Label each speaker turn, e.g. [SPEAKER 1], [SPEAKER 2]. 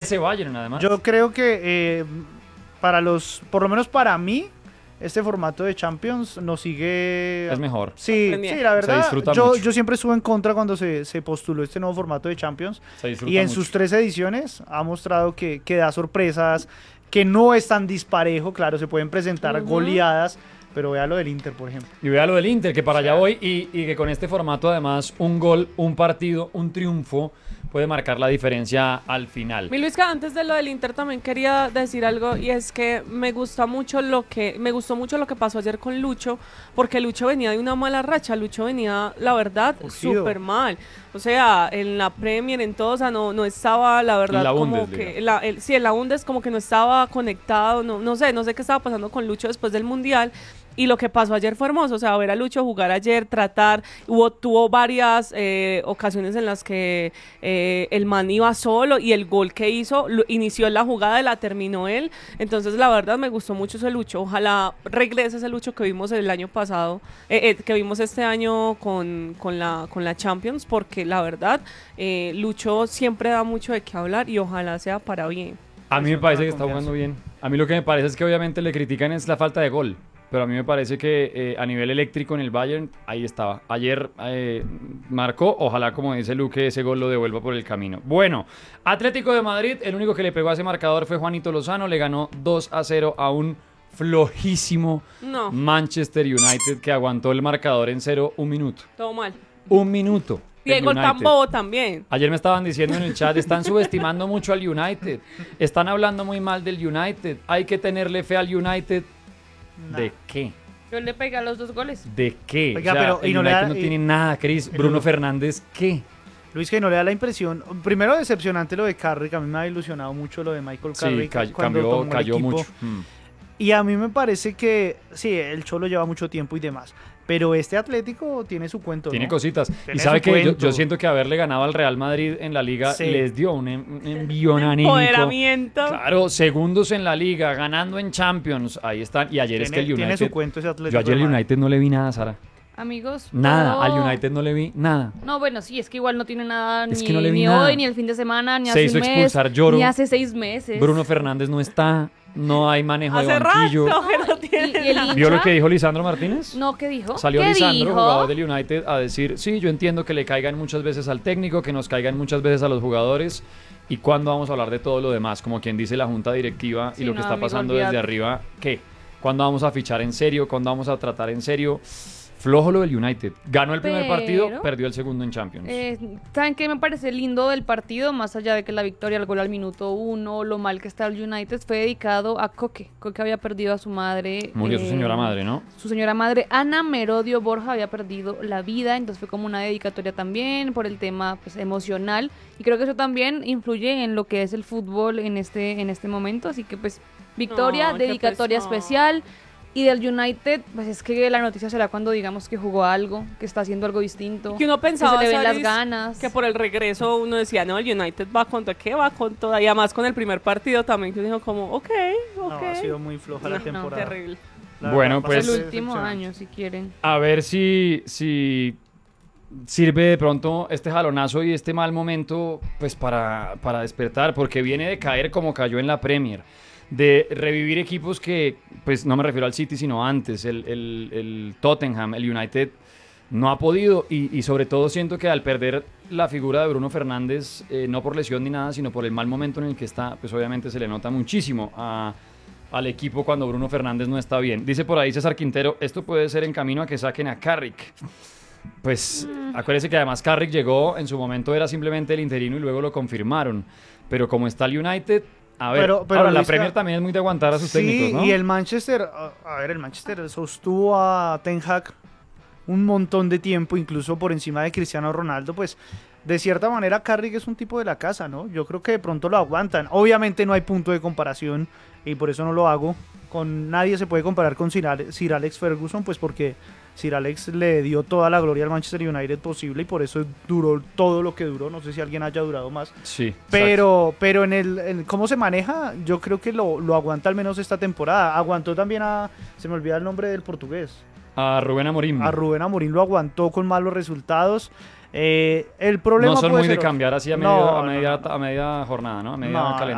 [SPEAKER 1] ese Bayern, además.
[SPEAKER 2] Yo creo que por lo menos para mí, este formato de Champions nos sigue...
[SPEAKER 1] Es mejor.
[SPEAKER 2] Sí, la
[SPEAKER 1] Se
[SPEAKER 2] verdad,
[SPEAKER 1] disfruta mucho.
[SPEAKER 2] yo siempre estuve en contra cuando se postuló este nuevo formato de Champions.
[SPEAKER 1] Se disfruta
[SPEAKER 2] Y en
[SPEAKER 1] mucho.
[SPEAKER 2] sus 3 ediciones ha mostrado que da sorpresas, que no es tan disparejo, claro, se pueden presentar goleadas, pero vea lo del Inter, por ejemplo.
[SPEAKER 1] Y vea lo del Inter, que para allá voy, y que con este formato además un gol, un partido, un triunfo puede marcar la diferencia al final.
[SPEAKER 3] Mi Luisca, antes de lo del Inter también quería decir algo, y es que me gustó mucho lo que pasó ayer con Lucho, porque Lucho venía de una mala racha. Lucho venía, la verdad, súper mal. O sea, en la Premier, en todo, o sea, no estaba, la verdad,
[SPEAKER 1] la
[SPEAKER 3] como
[SPEAKER 1] Bundesliga.
[SPEAKER 3] que en la Bundes como que no estaba conectado, no sé qué estaba pasando con Lucho después del Mundial. Y lo que pasó ayer fue hermoso, o sea, ver a Lucho jugar ayer, tuvo varias ocasiones en las que el man iba solo, y el gol que hizo, inició la jugada y la terminó él. Entonces, la verdad, me gustó mucho ese Lucho. Ojalá regrese ese Lucho que vimos el año pasado, que vimos este año con la Champions, porque la verdad, Lucho siempre da mucho de qué hablar y ojalá sea para bien.
[SPEAKER 1] A mí me parece que está jugando bien. A mí lo que me parece es que obviamente le critican es la falta de gol. Pero a mí me parece que a nivel eléctrico en el Bayern, ahí estaba. Ayer marcó, ojalá, como dice Luque, ese gol lo devuelva por el camino. Bueno, Atlético de Madrid, el único que le pegó a ese marcador fue Juanito Lozano, le ganó 2-0 a un flojísimo Manchester United, que aguantó el marcador en 0 un minuto.
[SPEAKER 3] Todo mal.
[SPEAKER 1] Un minuto.
[SPEAKER 3] Diego Tambo también.
[SPEAKER 1] Ayer me estaban diciendo en el chat, están subestimando mucho al United, están hablando muy mal del United, hay que tenerle fe al United. ¿De qué?
[SPEAKER 3] Yo le pegué a los 2 goles.
[SPEAKER 1] ¿De qué?
[SPEAKER 2] Oiga,
[SPEAKER 1] o sea,
[SPEAKER 2] pero,
[SPEAKER 1] el United no tiene nada, Cris. Bruno Fernández, ¿qué?
[SPEAKER 2] Luis, que no le da la impresión. Primero, decepcionante lo de Carrick. A mí me ha ilusionado mucho lo de Michael Carrick.
[SPEAKER 1] Sí,
[SPEAKER 2] cuando
[SPEAKER 1] cayó mucho.
[SPEAKER 2] Y a mí me parece que, sí, el Cholo lleva mucho tiempo y demás. Pero este Atlético tiene su cuento,
[SPEAKER 1] Tiene
[SPEAKER 2] ¿no?
[SPEAKER 1] cositas.
[SPEAKER 2] Tiene
[SPEAKER 1] Y sabe
[SPEAKER 2] su
[SPEAKER 1] que
[SPEAKER 2] cuento.
[SPEAKER 1] yo siento que haberle ganado al Real Madrid en la Liga les dio un envión anímico.
[SPEAKER 3] Empoderamiento.
[SPEAKER 1] Claro, segundos en la Liga, ganando en Champions. Ahí están. Y ayer es que el United...
[SPEAKER 2] Tiene su cuento ese Atlético.
[SPEAKER 1] Yo ayer
[SPEAKER 2] de
[SPEAKER 1] el
[SPEAKER 2] Madrid.
[SPEAKER 1] United no le vi nada, Sara.
[SPEAKER 4] Amigos,
[SPEAKER 1] Nada,
[SPEAKER 4] todo-
[SPEAKER 1] al United no le vi nada.
[SPEAKER 4] No, bueno, sí, es que igual no tiene nada
[SPEAKER 1] Es
[SPEAKER 4] ni,
[SPEAKER 1] que no le vi
[SPEAKER 4] ni
[SPEAKER 1] nada.
[SPEAKER 4] hoy, ni el fin de semana, ni
[SPEAKER 1] Se
[SPEAKER 4] hace
[SPEAKER 1] hizo
[SPEAKER 4] un mes,
[SPEAKER 1] expulsar Lloro.
[SPEAKER 4] ni hace 6 meses.
[SPEAKER 1] Bruno Fernández no está, no hay manejo
[SPEAKER 3] Hace
[SPEAKER 1] de banquillo.
[SPEAKER 3] rato que no
[SPEAKER 4] Y
[SPEAKER 3] tiene
[SPEAKER 4] el
[SPEAKER 3] nada.
[SPEAKER 1] ¿Vio lo
[SPEAKER 4] hincha-
[SPEAKER 1] que dijo Lisandro Martínez?
[SPEAKER 4] No, ¿qué dijo?
[SPEAKER 1] Salió
[SPEAKER 4] ¿Qué
[SPEAKER 1] Lisandro,
[SPEAKER 4] dijo?
[SPEAKER 1] jugador del United, a decir, sí, yo entiendo que le caigan muchas veces al técnico, que nos caigan muchas veces a los jugadores, y cuándo vamos a hablar de todo lo demás, como quien dice la junta directiva
[SPEAKER 4] Sí,
[SPEAKER 1] y lo que
[SPEAKER 4] no,
[SPEAKER 1] está
[SPEAKER 4] amigo,
[SPEAKER 1] pasando
[SPEAKER 4] olvídate.
[SPEAKER 1] desde arriba, ¿qué? ¿Cuándo vamos a fichar en serio? ¿Cuándo vamos a tratar en serio? Flojo lo del United. Ganó el primer
[SPEAKER 4] Pero-
[SPEAKER 1] partido, perdió el segundo en Champions.
[SPEAKER 4] ¿Saben qué me parece lindo del partido? Más allá de que la victoria, el gol al minuto 1, lo mal que está el United, fue dedicado a Coque. Coque había perdido a su madre.
[SPEAKER 1] Murió su señora madre, ¿no?
[SPEAKER 4] Su señora madre, Ana Merodio Borja, había perdido la vida, entonces fue como una dedicatoria también por el tema pues, emocional. Y creo que eso también influye en lo que es el fútbol en este momento. Así que pues, victoria,
[SPEAKER 3] No, qué
[SPEAKER 4] dedicatoria
[SPEAKER 3] pesado.
[SPEAKER 4] especial. Y del United, pues es que la noticia será cuando digamos que jugó algo, que está haciendo algo distinto.
[SPEAKER 3] Que uno pensaba,
[SPEAKER 4] que se le ven las
[SPEAKER 3] Saris,
[SPEAKER 4] ganas.
[SPEAKER 3] que por el regreso uno decía, no, el United va con todo, ¿qué va con todo? Y además con el primer partido también, que uno dijo como, ok.
[SPEAKER 2] No, ha sido muy floja la
[SPEAKER 3] No,
[SPEAKER 2] temporada.
[SPEAKER 3] terrible.
[SPEAKER 2] La
[SPEAKER 1] Bueno,
[SPEAKER 2] verdad,
[SPEAKER 1] pues-
[SPEAKER 4] el
[SPEAKER 2] bastante
[SPEAKER 4] último
[SPEAKER 2] decepcionante.
[SPEAKER 4] año, si quieren.
[SPEAKER 1] A ver si sirve de pronto este jalonazo y este mal momento pues para despertar, porque viene de caer como cayó en la Premier, de revivir equipos que, pues no me refiero al City, sino antes, el Tottenham, el United, no ha podido, y sobre todo siento que al perder la figura de Bruno Fernández, no por lesión ni nada, sino por el mal momento en el que está, pues obviamente se le nota muchísimo al equipo cuando Bruno Fernández no está bien. Dice por ahí César Quintero, esto puede ser en camino a que saquen a Carrick. Pues acuérdese que además Carrick llegó, en su momento era simplemente el interino y luego lo confirmaron, pero como está el United, a ver,
[SPEAKER 2] Pero
[SPEAKER 1] ahora la
[SPEAKER 2] Luisca,
[SPEAKER 1] Premier también es muy de aguantar a sus técnicos, ¿no?
[SPEAKER 2] Y el Manchester, el Manchester sostuvo a Ten Hag un montón de tiempo, incluso por encima de Cristiano Ronaldo, pues de cierta manera Carrick es un tipo de la casa, ¿no? Yo creo que de pronto lo aguantan. Obviamente no hay punto de comparación y por eso no lo hago. Con nadie se puede comparar con Sir Alex Ferguson, pues porque Sir Alex le dio toda la gloria al Manchester United posible y por eso duró todo lo que duró. No sé si alguien haya durado más.
[SPEAKER 1] Sí,
[SPEAKER 2] Pero en cómo se maneja, yo creo que lo aguanta al menos esta temporada. Aguantó también se me olvida el nombre del portugués.
[SPEAKER 1] a Rubén Amorim.
[SPEAKER 2] A Rubén Amorim lo aguantó con malos resultados. El problema
[SPEAKER 1] No son
[SPEAKER 2] puede
[SPEAKER 1] muy de
[SPEAKER 2] ser
[SPEAKER 1] cambiar así a
[SPEAKER 2] No,
[SPEAKER 1] media jornada, ¿no? A media
[SPEAKER 2] No,
[SPEAKER 1] calendario.